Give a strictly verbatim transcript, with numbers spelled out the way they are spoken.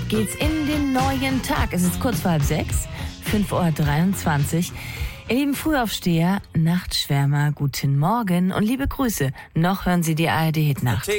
geht's in den neuen Tag. Es ist kurz vor halb sechs, fünf Uhr dreiundzwanzig. Ihr lieben Frühaufsteher, Nachtschwärmer, guten Morgen und liebe Grüße. Noch hören Sie die A R D-Hit-Nacht.